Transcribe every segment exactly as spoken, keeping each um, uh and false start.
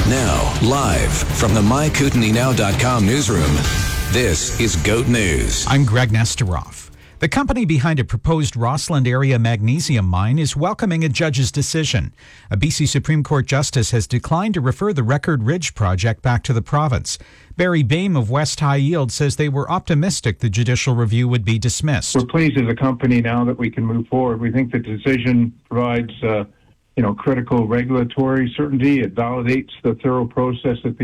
Now, live from the my kootenai now dot com newsroom, this is GOAT News. I'm Greg Nesteroff. The company behind a proposed Rossland area magnesium mine is welcoming a judge's decision. A B C Supreme Court justice has declined to refer the Record Ridge project back to the province. Barry Boehm of West High Yield says they were optimistic the judicial review would be dismissed. We're pleased as a company now that we can move forward. We think the decision provides uh, you know, critical regulatory certainty. It validates the thorough process that the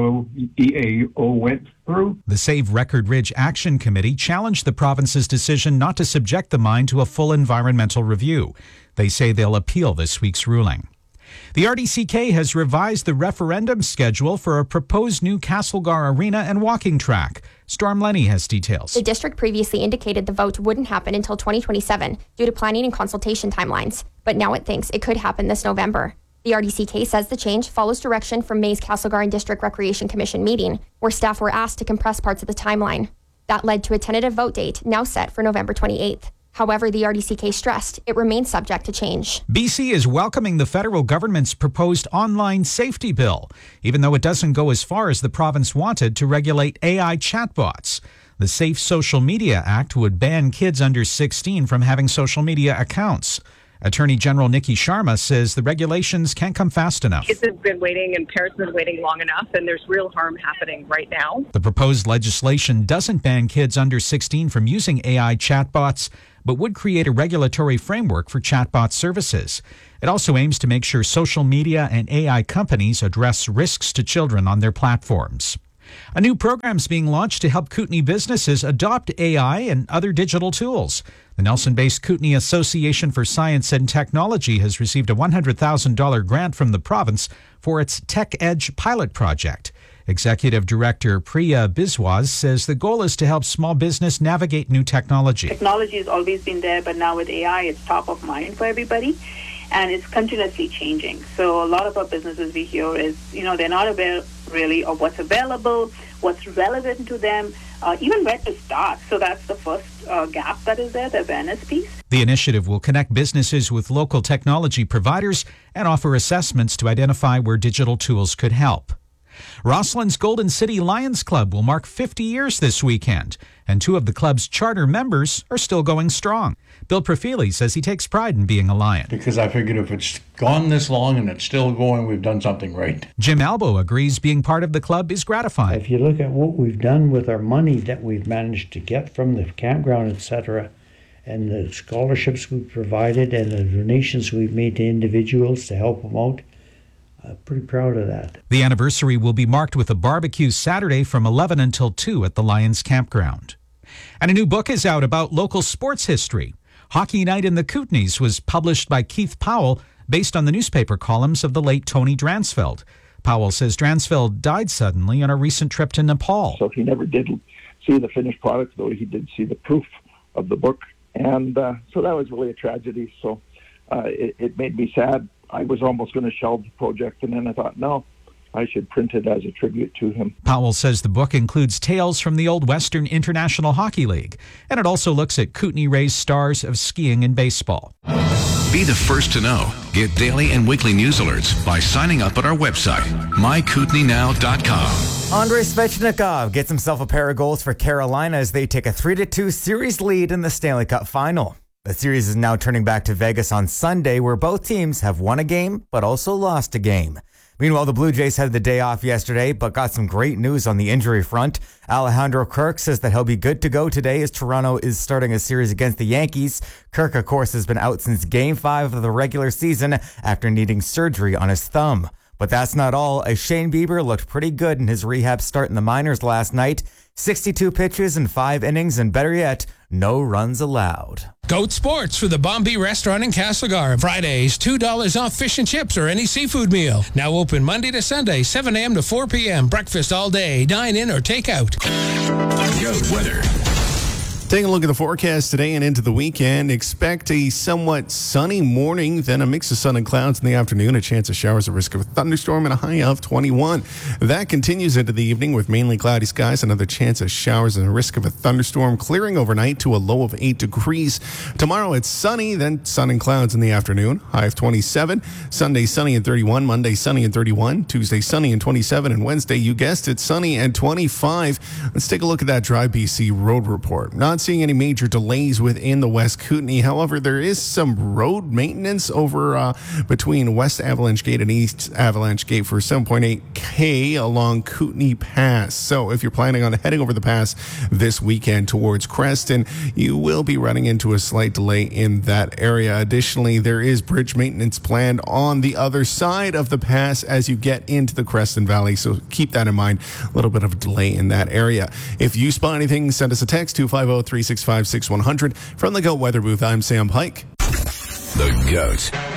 E A O went through. The Save Record Ridge Action Committee challenged the province's decision not to subject the mine to a full environmental review. They say they'll appeal this week's ruling. The R D C K has revised the referendum schedule for a proposed new Castlegar Arena and walking track. Storm Lenny has details. The district previously indicated the vote wouldn't happen until twenty twenty-seven due to planning and consultation timelines, but now it thinks it could happen this November. The R D C K says the change follows direction from May's Castlegar and District Recreation Commission meeting, where staff were asked to compress parts of the timeline. That led to a tentative vote date now set for November twenty-eighth. However, the R D C K stressed it remains subject to change. B C is welcoming the federal government's proposed online safety bill, even though it doesn't go as far as the province wanted to regulate A I chatbots. The Safe Social Media Act would ban kids under sixteen from having social media accounts. Attorney General Nikki Sharma says the regulations can't come fast enough. Kids have been waiting and parents have been waiting long enough, and there's real harm happening right now. The proposed legislation doesn't ban kids under sixteen from using A I chatbots, but would create a regulatory framework for chatbot services. It also aims to make sure social media and A I companies address risks to children on their platforms. A new program is being launched to help Kootenai businesses adopt A I and other digital tools. The Nelson-based Kootenai Association for Science and Technology has received a one hundred thousand dollars grant from the province for its Tech Edge pilot project. Executive Director Priya Biswas says the goal is to help small business navigate new technology. Technology has always been there, but now with A I, it's top of mind for everybody, and it's continuously changing. So a lot of our businesses we hear is, you know, they're not aware really of what's available, what's relevant to them, uh, even where to start. So that's the first uh, gap that is there, the awareness piece. The initiative will connect businesses with local technology providers and offer assessments to identify where digital tools could help. Rossland's Golden City Lions Club will mark fifty years this weekend, and two of the club's charter members are still going strong. Bill Profili says he takes pride in being a Lion. Because I figured if it's gone this long and it's still going, we've done something right. Jim Albo agrees being part of the club is gratifying. If you look at what we've done with our money that we've managed to get from the campground, et cetera, and the scholarships we've provided and the donations we've made to individuals to help them out, I'm pretty proud of that. The anniversary will be marked with a barbecue Saturday from eleven until two at the Lions Campground. And a new book is out about local sports history. Hockey Night in the Kootenays was published by Keith Powell based on the newspaper columns of the late Tony Dransfeld. Powell says Dransfeld died suddenly on a recent trip to Nepal. So he never did see the finished product, though he did see the proof of the book. And uh, so that was really a tragedy. So uh, it, it made me sad. I was almost going to shelve the project, and then I thought, no, I should print it as a tribute to him. Powell says the book includes tales from the old Western International Hockey League, and it also looks at Kootenai-raised stars of skiing and baseball. Be the first to know. Get daily and weekly news alerts by signing up at our website, my kootenai now dot com. Andrei Svechnikov gets himself a pair of goals for Carolina as they take a three to two series lead in the Stanley Cup Final. The series is now turning back to Vegas on Sunday, where both teams have won a game but also lost a game. Meanwhile, the Blue Jays had the day off yesterday, but got some great news on the injury front. Alejandro Kirk says that he'll be good to go today as Toronto is starting a series against the Yankees. Kirk, of course, has been out since Game five of the regular season after needing surgery on his thumb. But that's not all, as Shane Bieber looked pretty good in his rehab start in the minors last night. sixty-two pitches in five innings, and better yet, no runs allowed. Goat Sports for the Bombay Restaurant in Castlegar. Fridays, two dollars off fish and chips or any seafood meal. Now open Monday to Sunday, seven a.m. to four p.m. Breakfast all day. Dine in or take out. Goat weather. Taking a look at the forecast today and into the weekend, expect a somewhat sunny morning, then a mix of sun and clouds in the afternoon, a chance of showers, a risk of a thunderstorm, and a high of twenty-one. That continues into the evening with mainly cloudy skies, another chance of showers and a risk of a thunderstorm, clearing overnight to a low of eight degrees. Tomorrow it's sunny, then sun and clouds in the afternoon, high of twenty-seven. Sunday sunny and thirty-one, Monday sunny and thirty-one, Tuesday sunny and twenty-seven, and Wednesday, you guessed it, sunny and twenty-five. Let's take a look at that Drive B C road report. Not seeing any major delays within the West Kootenay. However, there is some road maintenance over uh, between West Avalanche Gate and East Avalanche Gate for seven point eight K along Kootenay Pass. So if you're planning on heading over the pass this weekend towards Creston, you will be running into a slight delay in that area. Additionally, there is bridge maintenance planned on the other side of the pass as you get into the Creston Valley. So keep that in mind. A little bit of a delay in that area. If you spot anything, send us a text, two five zero, three six five, six one zero zero. From the Goat Weather Booth, I'm Sam Pike. The Goat.